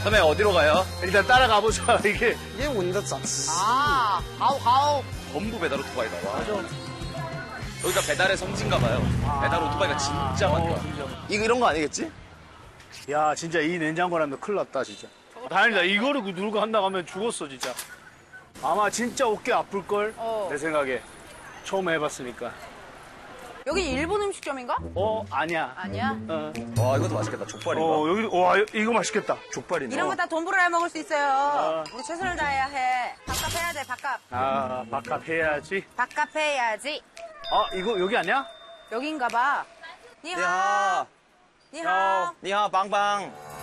선배 어디로 가요? 일단 따라가 보자. 이게 业务你的早吃。 아, 하오. 전부 배달 오토바이다. 와. 여기가 배달의 성지인가 봐요. 배달 오토바이가 진짜 많다. 이거 이런 거 아니겠지? 야, 진짜 이 냉장고라면 큰일 났다, 진짜. 다행이다. 이거를 누르고 한다고 하면 죽었어, 진짜. 아마 진짜 어깨 아플걸? 내 생각에. 처음 해봤으니까. 여기 일본 음식점인가? 아니야. 아니야? 와, 이것도 맛있겠다. 족발인가? 여기, 와, 이거 맛있겠다. 족발인가? 이런 거 다 돈 벌어야 먹을 수 있어요. 우리 최선을 다해야 해. 밥값 해야 돼, 밥값. 밥값 해야지. 밥값 해야지. 이거 여기 아니야? 여긴가 봐. 니하오. 니하. 니하오. 니하, 빵빵.